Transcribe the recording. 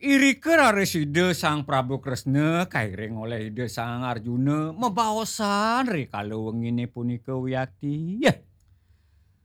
Irikeun Aresida Sang Prabu Kresna kaireng oleh Ida Sang Arjuna mabaosan rek kaleuweungine punika wiyaki. Yah,